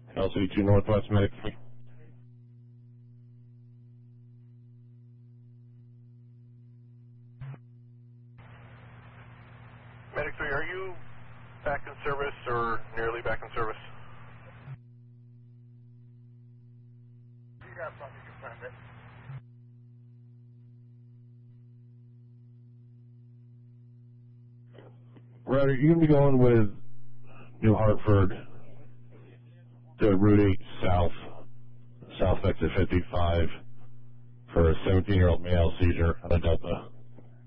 LCD2 Northwest, Medic 3. Medic 3, are you back in service or nearly back in service? You got something to confirm it. Ryder, you're going to be going with New Hartford to Route 8 south exit 55 for a 17-year-old male seizure on a Delta.